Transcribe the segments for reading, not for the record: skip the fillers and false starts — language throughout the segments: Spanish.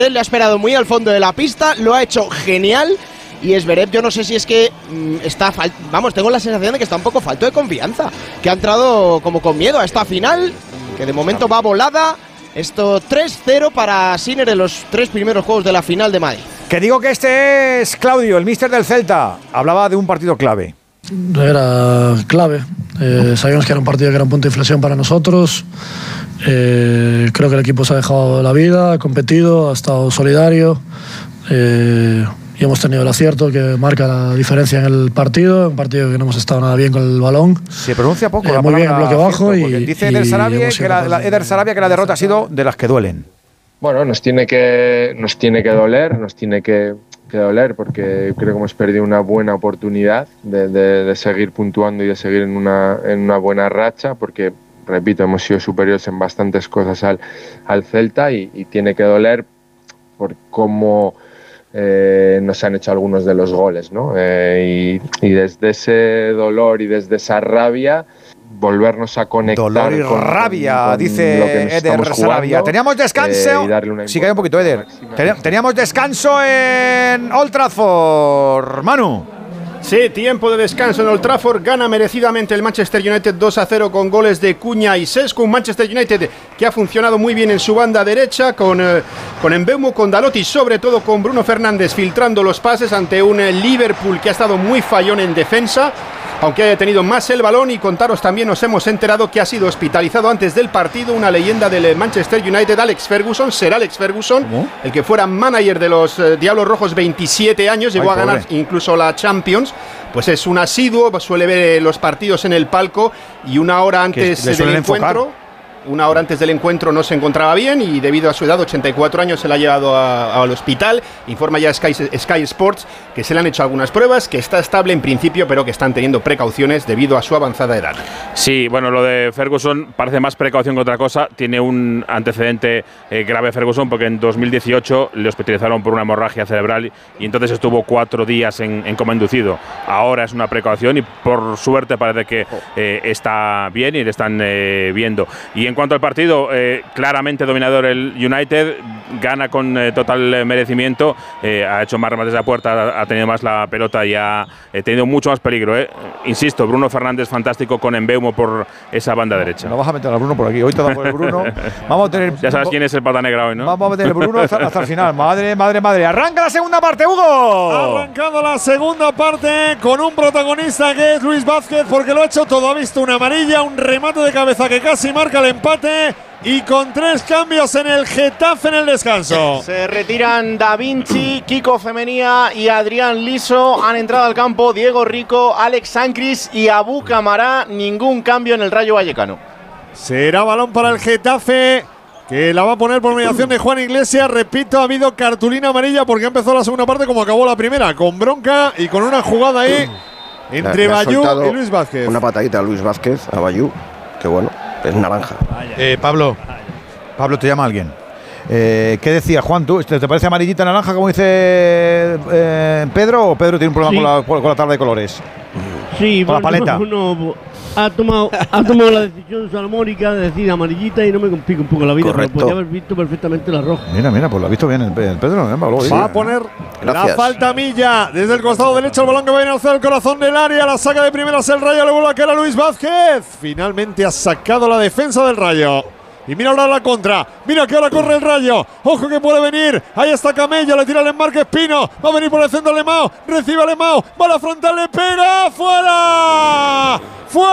Él le ha esperado muy al fondo de la pista, lo ha hecho genial. Y Zverev, yo no sé si es que tengo la sensación de que está un poco falto de confianza, que ha entrado como con miedo a esta final, que de momento va volada. Esto 3-0 para Sinner en los 3 primeros juegos de la final de Madrid. Que digo que este es Claudio, el míster del Celta. Hablaba de un partido clave. Era clave. Sabíamos que era un partido que era un punto de inflexión para nosotros. Creo que el equipo se ha dejado la vida, ha competido, ha estado solidario. Y hemos tenido el acierto que marca la diferencia en el partido, un partido que no hemos estado nada bien con el balón. Se pronuncia poco la muy bien en bloque bajo y dice Eder Sarabia que la derrota ha sido de las que duelen. Bueno, nos tiene que doler porque creo que hemos perdido una buena oportunidad de seguir puntuando y de seguir en una buena racha, porque repito, hemos sido superiores en bastantes cosas al Celta y tiene que doler por cómo nos han hecho algunos de los goles, ¿no? Y desde ese dolor y desde esa rabia volvernos a conectar. Dolor y rabia, dice Eder Sarabia. Teníamos descanso. Sí, que hay un poquito, Eder. Teníamos descanso en Old Trafford, Manu. Sí, tiempo de descanso en Old Trafford. Gana merecidamente el Manchester United 2-0 con goles de Cunha y Sesco. Un Manchester United que ha funcionado muy bien en su banda derecha con Mbeumo, con Dalot y sobre todo con Bruno Fernández filtrando los pases ante un Liverpool que ha estado muy fallón en defensa, aunque haya tenido más el balón. Y contaros también, nos hemos enterado que ha sido hospitalizado antes del partido una leyenda del Manchester United, Alex Ferguson. Será Alex Ferguson, ¿cómo? El que fuera manager de los Diablos Rojos 27 años, llegó a ganar incluso la Champions. Pues es un asiduo, suele ver los partidos en el palco y una hora antes del encuentro. Una hora antes del encuentro no se encontraba bien y debido a su edad, 84 años, se la ha llevado al hospital. Informa ya Sky Sports que se le han hecho algunas pruebas, que está estable en principio, pero que están teniendo precauciones debido a su avanzada edad. Sí, bueno, lo de Ferguson parece más precaución que otra cosa. Tiene un antecedente grave Ferguson, porque en 2018 le hospitalizaron por una hemorragia cerebral y entonces estuvo 4 días en coma inducido. Ahora es una precaución y por suerte parece que está bien y le están viendo. Y en cuanto al partido, claramente dominador el United, gana con total merecimiento, ha hecho más remates de la puerta, ha tenido más la pelota y ha tenido mucho más peligro. Insisto, Bruno Fernández fantástico con Mbeumo por esa banda derecha. No vas a meter a Bruno por aquí, hoy te da por el Bruno. Vamos a tener, ya sabes quién es el pata negra hoy, ¿no? Vamos a meter el Bruno hasta el final. Madre. Arranca la segunda parte, Hugo. Arrancando la segunda parte con un protagonista que es Luis Vázquez, porque lo ha hecho todo. Ha visto una amarilla, un remate de cabeza que casi marca el empate y con 3 cambios en el Getafe en el descanso. Se retiran Da Vinci, Kiko Femenía y Adrián Liso. Han entrado al campo Diego Rico, Alex Sancris y Abu Camará. Ningún cambio en el Rayo Vallecano. Será balón para el Getafe, que la va a poner por mediación de Juan Iglesias. Repito, ha habido cartulina amarilla porque empezó la segunda parte como acabó la primera, con bronca y con una jugada ahí entre Bayú y Luis Vázquez. Una patadita a Luis Vázquez, a Bayú, que bueno, es naranja. Pablo, te llama alguien. ¿Qué decía Juan? ¿Tú te parece amarillita naranja como dice Pedro? ¿O Pedro tiene un problema con la tabla de colores? Sí, con la paleta. No, ha tomado la decisión salomónica de decir amarillita y no me complica un poco la vida. Correcto. Pero podía haber visto perfectamente la roja. Mira, pues lo ha visto bien el Pedro. Va a poner la falta Milla desde el costado derecho, el balón que va a ir hacia el corazón del área. La saca de primeras el Rayo, le vuelve a caer a Luis Vázquez. Finalmente ha sacado la defensa del Rayo. Y mira ahora la contra. Mira que ahora corre el Rayo. Ojo que puede venir. Ahí está Camello. Le tira el enmarque Espino. Va a venir por el centro Lemao. Recibe a Lemao. Va a la frontal. Le pega. ¡Fuera!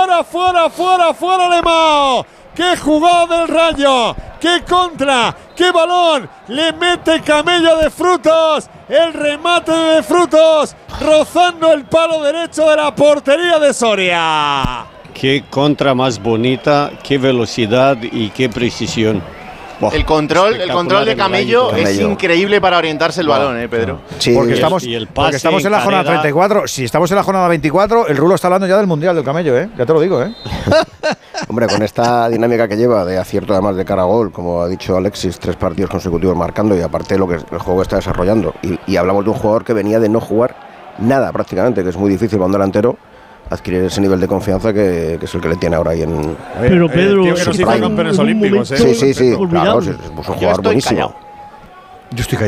¡Fuera Lemao! ¡Qué jugada del Rayo! ¡Qué contra! ¡Qué balón! Le mete Camello de Frutos. El remate de Frutos. Rozando el palo derecho de la portería de Soria. Qué contra más bonita, qué velocidad y qué precisión. Buah, el control de Camello es increíble para orientarse el balón, Pedro. Sí, porque estamos en la jornada 34. Si estamos en la jornada 24, el Rulo está hablando ya del Mundial del Camello, ya te lo digo, Hombre, con esta dinámica que lleva de acierto además de cara a gol, como ha dicho Alexis, 3 partidos consecutivos marcando y aparte lo que el juego está desarrollando. Y hablamos de un jugador que venía de no jugar nada prácticamente, que es muy difícil para un delantero adquirir ese nivel de confianza que es el que le tiene ahora ahí en... Pero Pedro... que nos hizo campeones olímpicos, Sí, claro, es un jugador buenísimo. Yo estoy